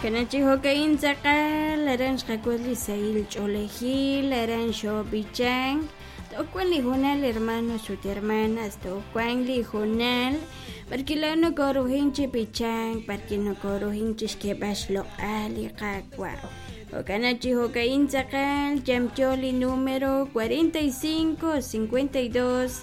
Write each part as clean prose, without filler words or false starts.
Kanachiho kain saka laran shkakwali sail choleji laran sho bichang tokuan lijonal hermanos su hermanas tokuan lijonal porque la no coro hinchi bichang porque no coro hinchi kebash lo ali kakwa o kanachiho kain saka jamcholi número 45 52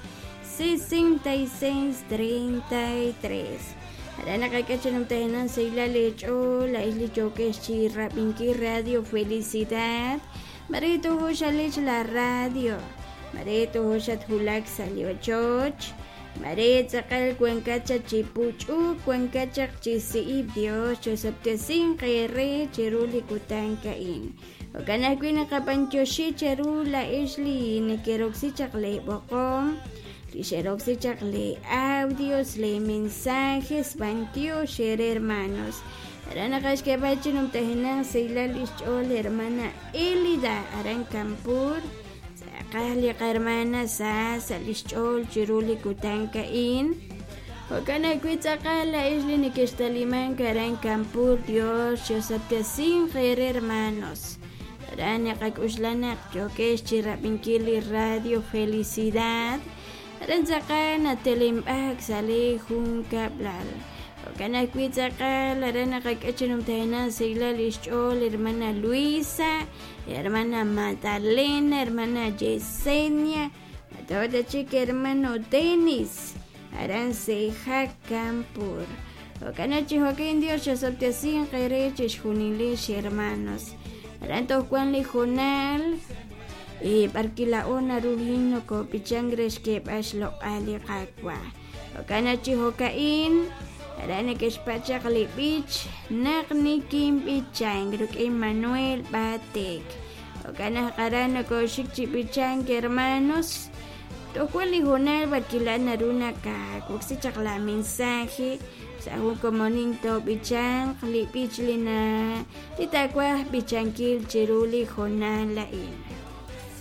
66 33 Arana kakachanam tahanan seila lecho la isli choques chirra pinki radio felicidad marito hoshalech la radio marito hoshat hulak salió choch maret sakal cuencacha chipuchu cuencacha chisiib dios chosaptesin qere cheruli kutankain okanakwina kapanchoshi cherula isli nekeroxi chakle bokom Xeroxi chakle audios, le mensajes, bantio, share hermanos. Arana kashke bachinum tahinan seila lichol hermana Elida aran campur. Sakali hermana sa lichol chiruli kutanka in. Okana kuitzakala isli nikestaliman karan campur Dios yosaptasin khere hermanos. Arana kakuslanak choques chirapinkili radio felicidad. Ranzakan at telimbag sali hung kablal. Okana kuitzakal arana kakachinum tahanan sigla lichol hermana Luisa, hermana Magdalena, hermana Yesenia, toda chica hermano Denis, aran seja campur. Okana chihokin Dios yasoptasin qereches junilish hermanos. Aran tokuan lijonal. Parkila ona ruhino ko pichangres ke paslo ali kakwa. Okana chihokain, arane ke spacha kalipich, nakni kim pichang, ruk Emmanuel Batek. Okana karana ko shikchi pichang hermanos. Tokuali honal parkila naruna ka, kuksi chakla mensaje. Sa hukomoning to pichang, kalipich lina, titakwa pichangkil chiruli honal lain.